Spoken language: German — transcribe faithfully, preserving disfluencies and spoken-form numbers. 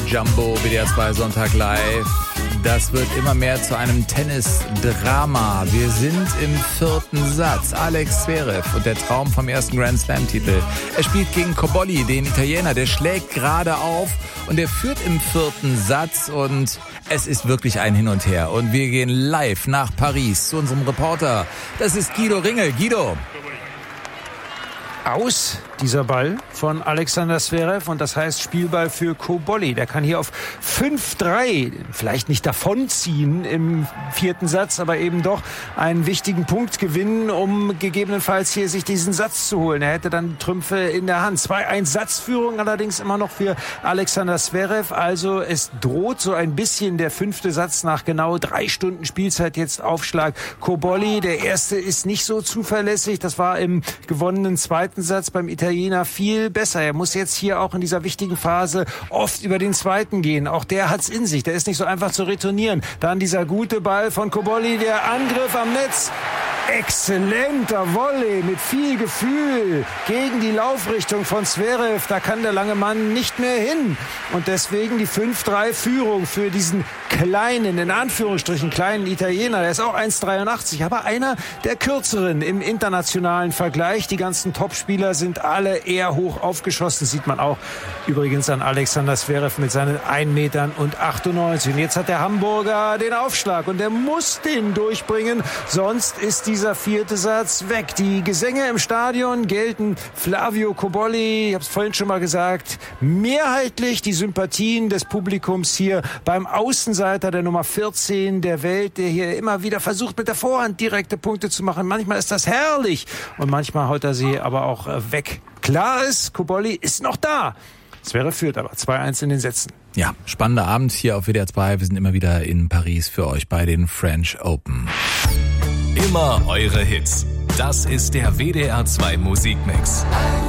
Jumbo, W D R zwei Sonntag live. Das wird immer mehr zu einem Tennis-Drama. Wir sind im vierten Satz. Alex Zverev und der Traum vom ersten Grand Slam-Titel. Er spielt gegen Cobolli, den Italiener. Der schlägt gerade auf und er führt im vierten Satz. Und es ist wirklich ein Hin und Her. Und wir gehen live nach Paris zu unserem Reporter. Das ist Guido Ringel. Guido. Aus dieser Ball von Alexander Zverev und das heißt Spielball für Cobolli. Der kann hier auf fünf drei vielleicht nicht davonziehen im vierten Satz, aber eben doch einen wichtigen Punkt gewinnen, um gegebenenfalls hier sich diesen Satz zu holen. Er hätte dann Trümpfe in der Hand. zwei eins Satzführung allerdings immer noch für Alexander Zverev. Also es droht so ein bisschen der fünfte Satz nach genau drei Stunden Spielzeit jetzt Aufschlag. Cobolli, der erste ist nicht so zuverlässig. Das war im gewonnenen zweiten Satz beim Italiener viel besser. Er muss jetzt hier auch in dieser wichtigen Phase oft über den zweiten gehen. Auch der hat's in sich. Der ist nicht so einfach zu retournieren. Dann dieser gute Ball von Cobolli, der Angriff am Netz. Exzellenter Volley mit viel Gefühl gegen die Laufrichtung von Zverev. Da kann der lange Mann nicht mehr hin. Und deswegen die fünf drei Führung für diesen kleinen, in Anführungsstrichen kleinen Italiener. Der ist auch eins dreiundachtzig, aber einer der kürzeren im internationalen Vergleich. Die ganzen Topspieler sind alle eher hoch aufgeschossen. Sieht man auch übrigens an Alexander Zverev mit seinen ein Meter achtundneunzig. Und jetzt hat der Hamburger den Aufschlag und der muss den durchbringen. Sonst ist dieser vierte Satz weg. Die Gesänge im Stadion gelten Flavio Cobolli, ich habe es vorhin schon mal gesagt, mehrheitlich die Sympathien des Publikums hier beim Außenseiter der Nummer vierzehn der Welt, der hier immer wieder versucht, mit der Vorhand direkte Punkte zu machen. Manchmal ist das herrlich und manchmal haut er sie aber auch weg. Klar ist, Cobolli ist noch da. Zverev führt aber zwei eins in den Sätzen. Ja, spannender Abend hier auf W D R zwei. Wir sind immer wieder in Paris für euch bei den French Open. Immer eure Hits. Das ist der W D R zwei Musikmix.